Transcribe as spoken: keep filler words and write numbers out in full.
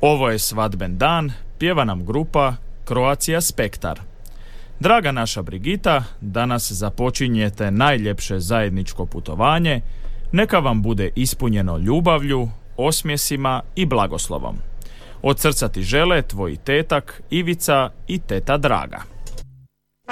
Ovo je svadben dan, pjeva nam grupa Croatia Spektar. Draga naša Brigita, danas započinjete najljepše zajedničko putovanje. Neka vam bude ispunjeno ljubavlju, osmjesima i blagoslovom. Od srca ti žele tvoji tetak Ivica i teta Draga.